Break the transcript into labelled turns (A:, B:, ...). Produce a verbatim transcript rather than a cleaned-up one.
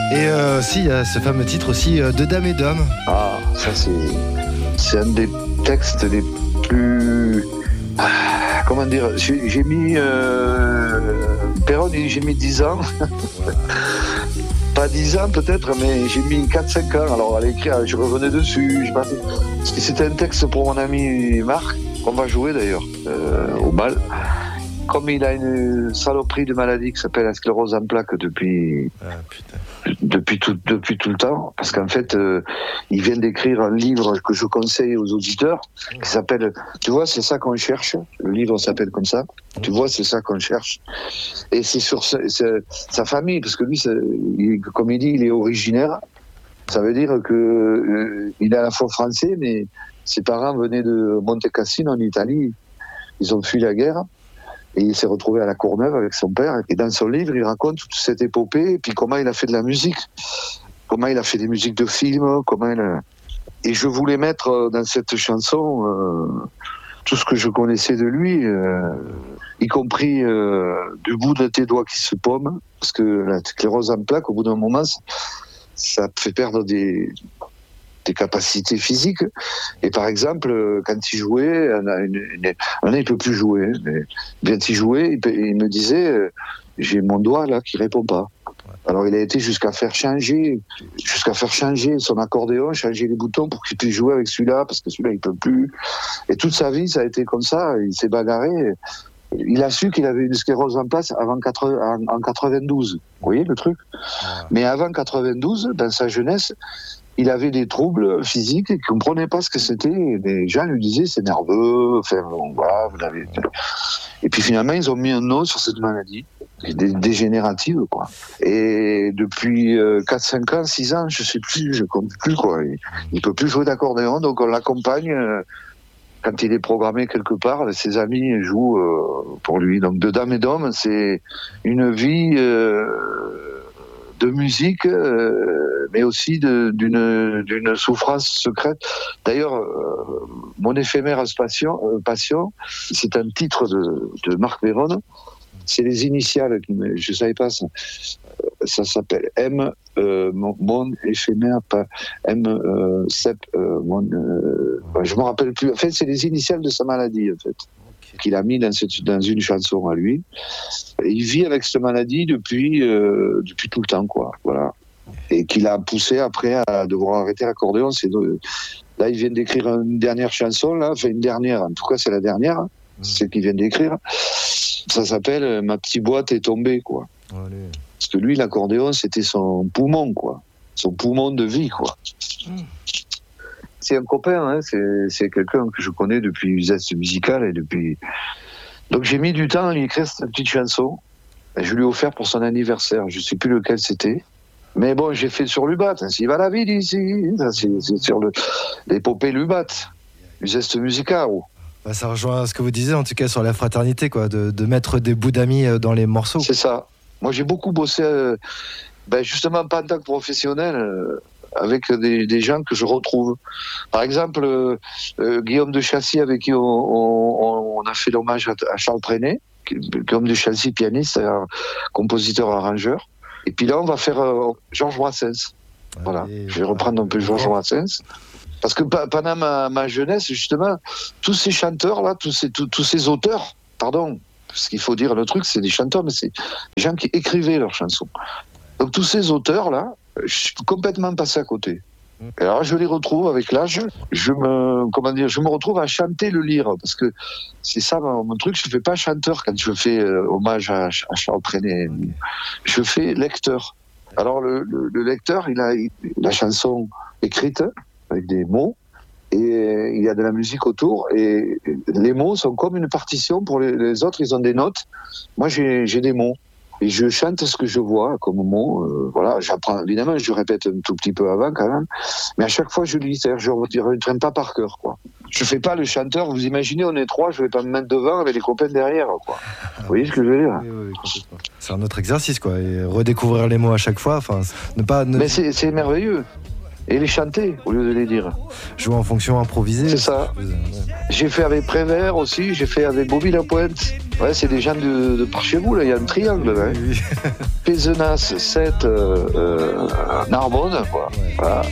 A: Et euh, aussi, il y a ce fameux titre aussi euh, de Dames et d'Hommes.
B: Ah, ça c'est, c'est un des textes les plus... Ah, comment dire, j'ai, j'ai mis... Euh, Perron, j'ai mis dix ans. Pas dix ans peut-être, mais j'ai mis quatre cinq ans. Alors à l'écrire, je revenais dessus. Je passais... Parce que c'était un texte pour mon ami Marc, qu'on va jouer d'ailleurs, euh, au bal. Comme il a une saloperie de maladie qui s'appelle la sclérose en plaques depuis,
A: Ah, putain.
B: depuis, tout, depuis tout le temps, parce qu'en fait, euh, il vient d'écrire un livre que je conseille aux auditeurs, qui s'appelle, tu vois, c'est ça qu'on cherche. Le livre s'appelle comme ça. Tu vois, c'est ça qu'on cherche. Et c'est sur sa, c'est, sa famille, parce que lui, c'est, il, comme il dit, il est originaire. Ça veut dire que euh, il est à la fois français, mais ses parents venaient de Monte Cassino en Italie. Ils ont fui la guerre. Et il s'est retrouvé à La Courneuve avec son père. Et dans son livre, il raconte toute cette épopée, et puis comment il a fait de la musique, comment il a fait des musiques de films, comment il a... Et je voulais mettre dans cette chanson euh, tout ce que je connaissais de lui, euh, y compris euh, du bout de tes doigts qui se paument, parce que la sclérose en plaques, au bout d'un moment, ça, ça fait perdre des... des capacités physiques. Et par exemple, quand il jouait, on il peut plus jouer, mais quand il jouait, il, il me disait, euh, j'ai mon doigt là qui répond pas. Alors il a été jusqu'à faire changer, jusqu'à faire changer son accordéon, changer les boutons pour qu'il puisse jouer avec celui-là, parce que celui-là il peut plus. Et toute sa vie, ça a été comme ça. Il s'est bagarré. Il a su qu'il avait une sclérose en place avant en quatre-vingt-douze. Vous voyez le truc ? Mais avant quatre-vingt-douze, dans sa jeunesse, il avait des troubles physiques et il ne comprenait pas ce que c'était. Les gens lui disaient c'est nerveux, enfin bon, voilà, vous l'avez. Et puis finalement, ils ont mis un nom sur cette maladie, dé- dégénérative, quoi. Et depuis euh, quatre cinq ans, six ans, je ne sais plus, je ne compte plus, quoi. Il ne peut plus jouer d'accordéon, donc on l'accompagne. Euh, quand il est programmé quelque part, ses amis jouent euh, pour lui. Donc de Dames et d'Hommes, c'est une vie euh, de musique, euh, mais aussi de, d'une, d'une souffrance secrète. D'ailleurs, euh, Mon éphémère passion, euh, passion, c'est un titre de, de Marc Véron. C'est les initiales, qui me, je ne savais pas ça. Ça s'appelle M, euh, mon, mon éphémère, pas M, euh, Sep, euh, mon, euh, je ne me rappelle plus. En fait, c'est les initiales de sa maladie, en fait, okay, qu'il a mis dans, cette, dans une chanson à lui. Et il vit avec cette maladie depuis, euh, depuis tout le temps, quoi. Voilà. Et qu'il a poussé après à devoir arrêter l'accordéon. C'est de... Là, il vient d'écrire une dernière chanson, là, enfin une dernière, en tout cas, c'est la dernière, mmh. c'est ce qu'il vient d'écrire. Ça s'appelle Ma petite boîte est tombée, quoi. Allez. Parce que lui, l'accordéon, c'était son poumon, quoi. Son poumon de vie, quoi. Mmh. C'est un copain, hein. c'est, c'est quelqu'un que je connais depuis Zeste Musical et depuis... Donc j'ai mis du temps à lui écrire cette petite chanson. Et je lui ai offert pour son anniversaire. Je ne sais plus lequel c'était. Mais bon, j'ai fait sur Lubat. Ainsi va la vie d'ici. C'est, c'est sur le, l'épopée Lubat. Zeste Musical.
A: Bah, ça rejoint ce que vous disiez, en tout cas, sur la fraternité, quoi, de, de mettre des bouts d'amis dans les morceaux.
B: C'est ça. Moi, j'ai beaucoup bossé, euh, ben justement, pas en tant que professionnel, euh, avec des, des gens que je retrouve. Par exemple, euh, euh, Guillaume de Chassis, avec qui on, on, on a fait l'hommage à, à Charles Trenet. Guillaume de Chassis, pianiste, euh, compositeur, arrangeur. Et puis là, on va faire euh, Georges Brassens. Allez, voilà. Je vais reprendre un peu Georges Brassens. Parce que pendant ma, ma jeunesse, justement, tous ces chanteurs-là, tous ces, tous, tous ces auteurs, pardon, parce qu'il faut dire le truc, c'est des chanteurs, mais c'est des gens qui écrivaient leurs chansons. Donc tous ces auteurs-là, je suis complètement passé à côté. Et alors je les retrouve avec l'âge, je me, comment dire, je me retrouve à chanter le lyre, parce que c'est ça mon, mon truc, je ne fais pas chanteur quand je fais euh, hommage à, à Charles Trenet, je fais lecteur. Alors le, le, le lecteur, il a il, la chanson écrite, avec des mots, et il y a de la musique autour, et les mots sont comme une partition pour les, les autres, ils ont des notes. Moi, j'ai, j'ai des mots, et je chante ce que je vois comme mots. Euh, voilà, j'apprends, évidemment, je répète un tout petit peu avant quand même, mais à chaque fois, je lis, c'est-à-dire je ne traîne pas par cœur, quoi. Je ne fais pas le chanteur, vous imaginez, on est trois, je ne vais pas me mettre devant avec les copains derrière, quoi. Vous voyez ce que je veux dire ?
A: Oui, oui, complètement. C'est un autre exercice, quoi, et redécouvrir les mots à chaque fois, enfin, ne pas... Ne...
B: Mais c'est, c'est merveilleux. et les chanter au lieu de les dire.
A: Jouer en fonction improvisée.
B: C'est ça. J'ai fait avec Prévert aussi, j'ai fait avec Bobby Lapointe. Ouais, c'est des gens de, de par chez vous, là, il y a un triangle. Hein. Oui, oui. Pézenas, sept, euh, euh, Narbonne, quoi. Ouais. Voilà.